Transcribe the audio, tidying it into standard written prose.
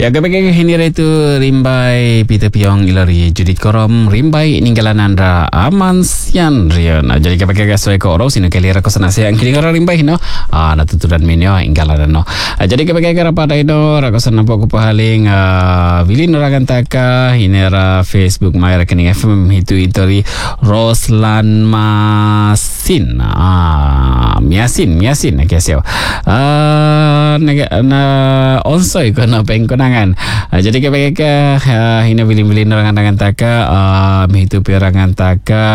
Ya kapag hinira itu rimbai pita piong ilari judit korom rimbai ninggalan andra aman sian rian. Jadi kapag gasoi ko oro sino kelira ko sana siang kini kara rimbai no. Natutudan minyo inggalan no. Jadi kapag pada ino rako sana po ko pahaling bilin oragan taka hinera Facebook mai rekening FM itu itori Roslan Masin. Miasin kesyo. Na onsoy ko na pengkonangan. Jadi kapag hina bilin-bilin orang taka mihitu pirangan taka